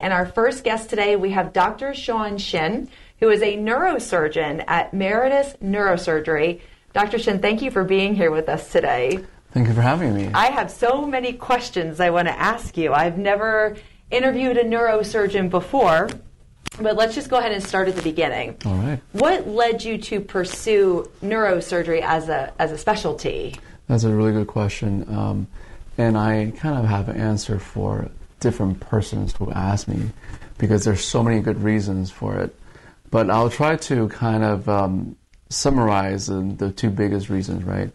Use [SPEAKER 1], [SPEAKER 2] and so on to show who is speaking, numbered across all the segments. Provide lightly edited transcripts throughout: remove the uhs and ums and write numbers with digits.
[SPEAKER 1] And our first guest today, we have Dr. Sean Shin, who is a neurosurgeon at Meritus Neurosurgery. Dr. Shin, thank you for being here with us today.
[SPEAKER 2] Thank you for having me.
[SPEAKER 1] I have so many questions I want to ask you. I've never interviewed a neurosurgeon before, but let's just go ahead and start at the beginning.
[SPEAKER 2] All right.
[SPEAKER 1] What led you to pursue neurosurgery as a specialty?
[SPEAKER 2] That's a really good question. And I kind of have an answer for different persons who ask me because there's so many good reasons for it. But I'll try to kind of summarize the two biggest reasons, right?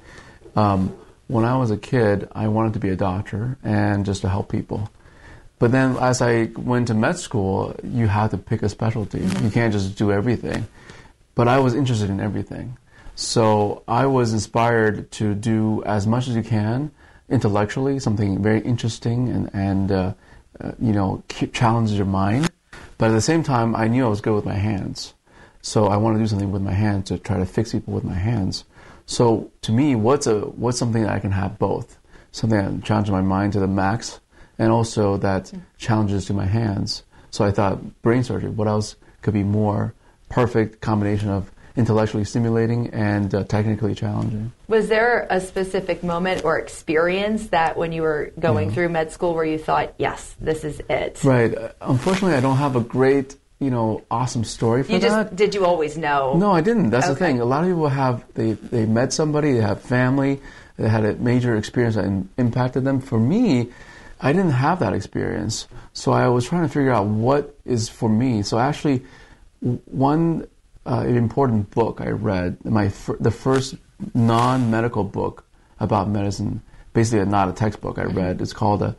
[SPEAKER 2] When I was a kid, I wanted to be a doctor and just to help people. But then as I went to med school, you have to pick a specialty. You can't just do everything. But I was interested in everything. So I was inspired to do as much as you can intellectually, something very interesting and challenges your mind. But at the same time, I knew I was good with my hands. So I wanted to do something with my hands to try to fix people with my hands. So to me, what's something that I can have both? Something that challenges my mind to the max and also that challenges to my hands. So I thought brain surgery, what else could be more perfect combination of intellectually stimulating and technically challenging.
[SPEAKER 1] Was there a specific moment or experience that when you were going through med school where you thought, yes, this is it?
[SPEAKER 2] Right. Unfortunately, I don't have a great, awesome story for that.
[SPEAKER 1] Did you always know?
[SPEAKER 2] No, I didn't. That's the thing. A lot of people they met somebody, they have family, they had a major experience that impacted them. For me, I didn't have that experience. So I was trying to figure out what is for me. So actually, one important book I read, the first non-medical book about medicine, basically not a textbook I read. It's called,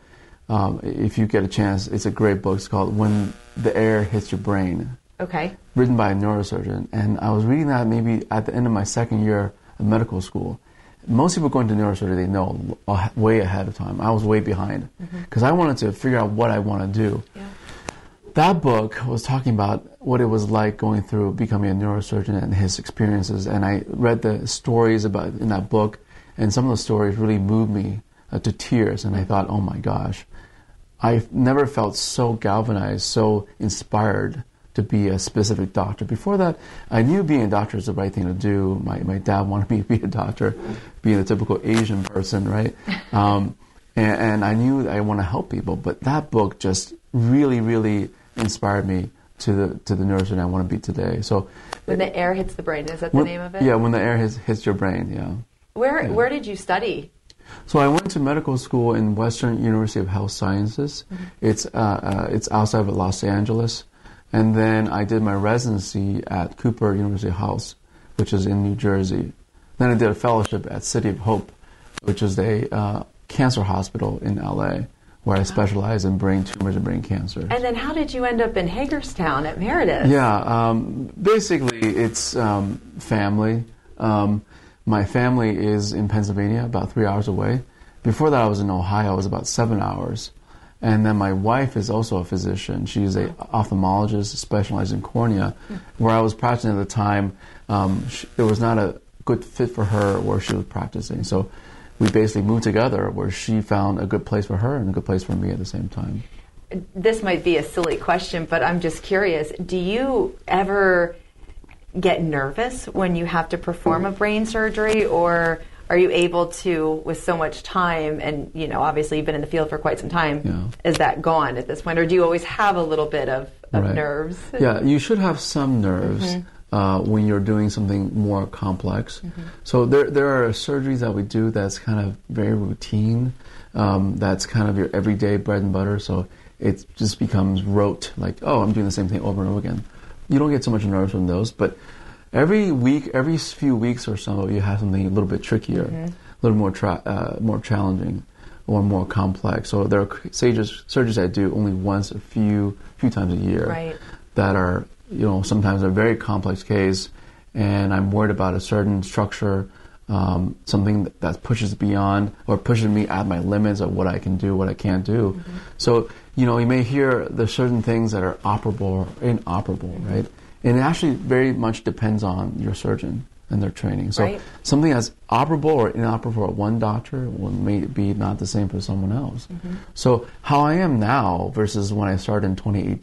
[SPEAKER 2] if you get a chance, it's a great book. It's called When the Air Hits Your Brain.
[SPEAKER 1] Okay.
[SPEAKER 2] Written by a neurosurgeon. And I was reading that maybe at the end of my second year of medical school. Most people going to neurosurgery, they know way ahead of time. I was way behind because I wanted to figure out what I want to do. Yeah. That book was talking about what it was like going through becoming a neurosurgeon and his experiences. And I read the stories in that book, and some of the stories really moved me to tears. And I thought, oh my gosh, I've never felt so galvanized, so inspired to be a specific doctor. Before that, I knew being a doctor is the right thing to do. My dad wanted me to be a doctor, being a typical Asian person, right? And I knew I want to help people. But that book just really, really inspired me to the neurosurgeon I want to be today. So
[SPEAKER 1] When the Air Hits the Brain, is that the name of it?
[SPEAKER 2] Yeah, When the Air Hits Your Brain, yeah.
[SPEAKER 1] Where did you study?
[SPEAKER 2] So I went to medical school in Western University of Health Sciences. It's outside of Los Angeles. And then I did my residency at Cooper University House, which is in New Jersey. Then I did a fellowship at City of Hope, which is a cancer hospital in LA, where I specialize in brain tumors and brain cancer.
[SPEAKER 1] And then how did you end up in Hagerstown at Meritus?
[SPEAKER 2] Yeah, basically it's family. My family is in Pennsylvania, about 3 hours away. Before that I was in Ohio, I was about 7 hours. And then my wife is also a physician. She's an ophthalmologist specialized in cornea. Where I was practicing at the time, it was not a good fit for her where she was practicing. So we basically moved together where she found a good place for her and a good place for me at the same time.
[SPEAKER 1] This might be a silly question, but I'm just curious. Do you ever get nervous when you have to perform a brain surgery, or are you able to, with so much time, and obviously you've been in the field for quite some time, is that gone at this point, or do you always have a little bit of nerves?
[SPEAKER 2] Yeah, you should have some nerves when you're doing something more complex. So there are surgeries that we do that's kind of very routine, that's kind of your everyday bread and butter, so it just becomes rote, like, oh, I'm doing the same thing over and over again. You don't get so much nerves from those, but every few weeks or so, you have something a little bit trickier, a little more challenging, or more complex. So there are surgeries I do only once, a few times a year, that are sometimes a very complex case, and I'm worried about a certain structure, something that pushes beyond or pushes me at my limits of what I can do, what I can't do. So you may hear there's certain things that are operable or inoperable, right? And it actually very much depends on your surgeon and their training. So something that's operable or inoperable for one doctor may be not the same for someone else. So how I am now versus when I started in 2018,